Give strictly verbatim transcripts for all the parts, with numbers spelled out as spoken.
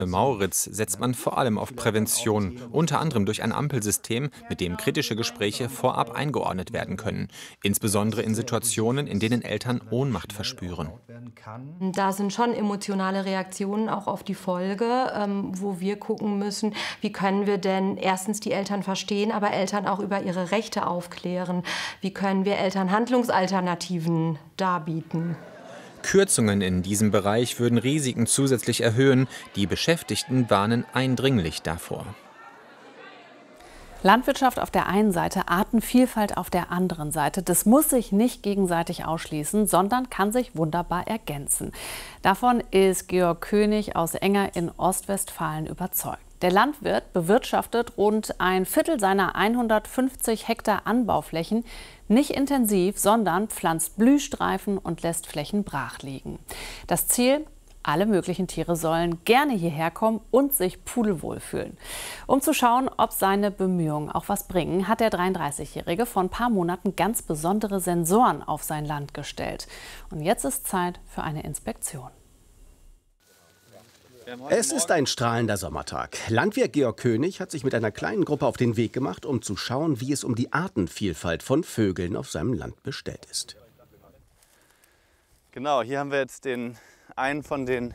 Für Mauritz setzt man vor allem auf Prävention, unter anderem durch ein Ampelsystem, mit dem kritische Gespräche vorab eingeordnet werden können, insbesondere in Situationen, in denen Eltern Ohnmacht verspüren. Da sind schon emotionale Reaktionen auch auf die Folge, ähm, wo wir gucken müssen, wie können wir denn erstens die Eltern verstehen, aber Eltern auch über ihre Rechte aufklären. Wie können wir Eltern Handlungsalternativen darbieten? Kürzungen in diesem Bereich würden Risiken zusätzlich erhöhen. Die Beschäftigten warnen eindringlich davor. Landwirtschaft auf der einen Seite, Artenvielfalt auf der anderen Seite. Das muss sich nicht gegenseitig ausschließen, sondern kann sich wunderbar ergänzen. Davon ist Georg König aus Enger in Ostwestfalen überzeugt. Der Landwirt bewirtschaftet rund ein Viertel seiner hundertfünfzig Hektar Anbauflächen nicht intensiv, sondern pflanzt Blühstreifen und lässt Flächen brach liegen. Das Ziel: alle möglichen Tiere sollen gerne hierher kommen und sich pudelwohl fühlen. Um zu schauen, ob seine Bemühungen auch was bringen, hat der dreiunddreißigjährige vor ein paar Monaten ganz besondere Sensoren auf sein Land gestellt. Und jetzt ist Zeit für eine Inspektion. Es ist ein strahlender Sommertag. Landwirt Georg König hat sich mit einer kleinen Gruppe auf den Weg gemacht, um zu schauen, wie es um die Artenvielfalt von Vögeln auf seinem Land bestellt ist. Genau, hier haben wir jetzt den einen von den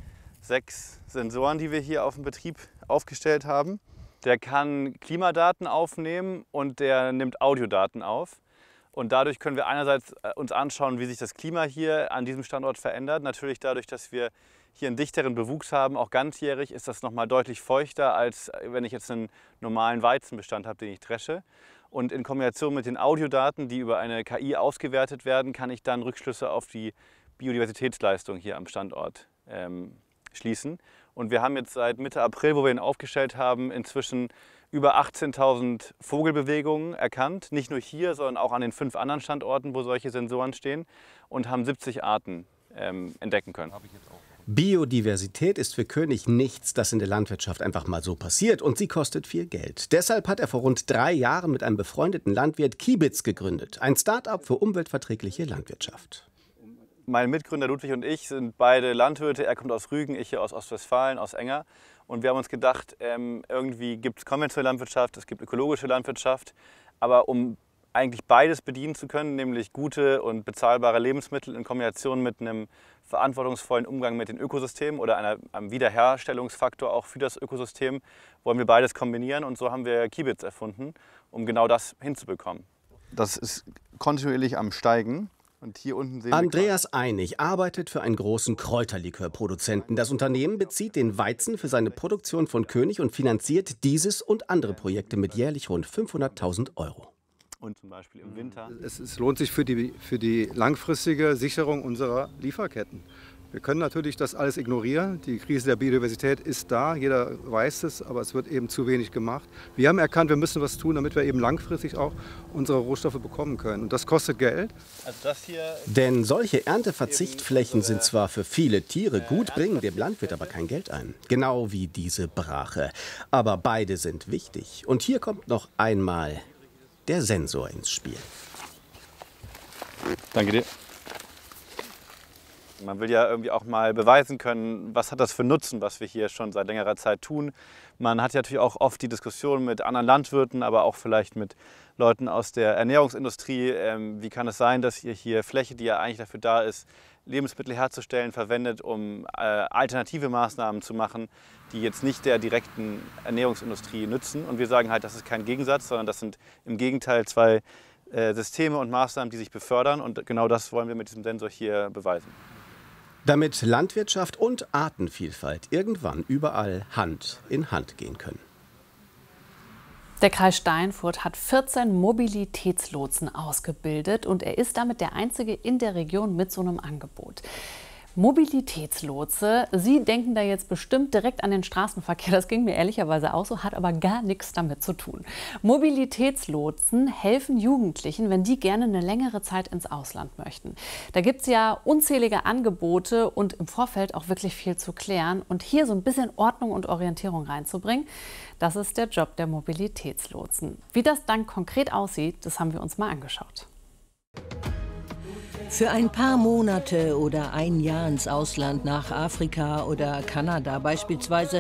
sechs Sensoren, die wir hier auf dem Betrieb aufgestellt haben. Der kann Klimadaten aufnehmen und der nimmt Audiodaten auf. Und dadurch können wir einerseits uns anschauen, wie sich das Klima hier an diesem Standort verändert. Natürlich dadurch, dass wir hier einen dichteren Bewuchs haben, auch ganzjährig, ist das nochmal deutlich feuchter, als wenn ich jetzt einen normalen Weizenbestand habe, den ich dresche. Und in Kombination mit den Audiodaten, die über eine K I ausgewertet werden, kann ich dann Rückschlüsse auf die Biodiversitätsleistung hier am Standort ähm, schließen. Und wir haben jetzt seit Mitte April, wo wir ihn aufgestellt haben, inzwischen über achtzehntausend Vogelbewegungen erkannt. Nicht nur hier, sondern auch an den fünf anderen Standorten, wo solche Sensoren stehen, und haben siebzig Arten ähm, entdecken können. Biodiversität ist für König nichts, das in der Landwirtschaft einfach mal so passiert, und sie kostet viel Geld. Deshalb hat er vor rund drei Jahren mit einem befreundeten Landwirt Kibitz gegründet, ein Start-up für umweltverträgliche Landwirtschaft. Mein Mitgründer Ludwig und ich sind beide Landwirte. Er kommt aus Rügen, ich hier aus Ostwestfalen, aus Enger. Und wir haben uns gedacht, ähm, irgendwie gibt es konventionelle Landwirtschaft, es gibt ökologische Landwirtschaft. Aber um eigentlich beides bedienen zu können, nämlich gute und bezahlbare Lebensmittel in Kombination mit einem verantwortungsvollen Umgang mit den Ökosystemen oder einer, einem Wiederherstellungsfaktor auch für das Ökosystem, wollen wir beides kombinieren. Und so haben wir Kibitz erfunden, um genau das hinzubekommen. Das ist kontinuierlich am Steigen. Und hier unten sehen Andreas Einig arbeitet für einen großen Kräuterlikörproduzenten. Das Unternehmen bezieht den Weizen für seine Produktion von König und finanziert dieses und andere Projekte mit jährlich rund fünfhunderttausend Euro. Und zum Beispiel im Winter. Es, es lohnt sich für die, für die langfristige Sicherung unserer Lieferketten. Wir können natürlich das alles ignorieren. Die Krise der Biodiversität ist da, jeder weiß es, aber es wird eben zu wenig gemacht. Wir haben erkannt, wir müssen was tun, damit wir eben langfristig auch unsere Rohstoffe bekommen können. Und das kostet Geld. Also das hier Denn solche Ernteverzichtflächen sind zwar für viele Tiere gut, bringen dem Landwirt aber kein Geld ein. Genau wie diese Brache. Aber beide sind wichtig. Und hier kommt noch einmal der Sensor ins Spiel. Danke dir. Man will ja irgendwie auch mal beweisen können, was hat das für Nutzen, was wir hier schon seit längerer Zeit tun. Man hat ja natürlich auch oft die Diskussion mit anderen Landwirten, aber auch vielleicht mit Leuten aus der Ernährungsindustrie. Ähm, wie kann es sein, dass ihr hier Fläche, die ja eigentlich dafür da ist, Lebensmittel herzustellen, verwendet, um äh, alternative Maßnahmen zu machen, die jetzt nicht der direkten Ernährungsindustrie nützen. Und wir sagen halt, das ist kein Gegensatz, sondern das sind im Gegenteil zwei äh, Systeme und Maßnahmen, die sich befördern. Und genau das wollen wir mit diesem Sensor hier beweisen. Damit Landwirtschaft und Artenvielfalt irgendwann überall Hand in Hand gehen können. Der Kreis Steinfurt hat vierzehn Mobilitätslotsen ausgebildet und er ist damit der einzige in der Region mit so einem Angebot. Mobilitätslotse, Sie denken da jetzt bestimmt direkt an den Straßenverkehr, das ging mir ehrlicherweise auch so, hat aber gar nichts damit zu tun. Mobilitätslotsen helfen Jugendlichen, wenn die gerne eine längere Zeit ins Ausland möchten. Da gibt es ja unzählige Angebote und im Vorfeld auch wirklich viel zu klären. Und hier so ein bisschen Ordnung und Orientierung reinzubringen, das ist der Job der Mobilitätslotsen. Wie das dann konkret aussieht, das haben wir uns mal angeschaut. Für ein paar Monate oder ein Jahr ins Ausland, nach Afrika oder Kanada beispielsweise,